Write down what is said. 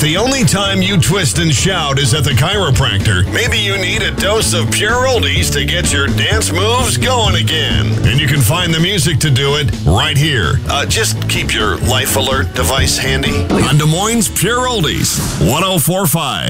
the only time you twist and shout is at the chiropractor, maybe you need a dose of pure oldies to get your dance moves going again. And you can find the music to do it right here. Just keep your Life Alert device handy on Des Moines Pure Oldies 104.5.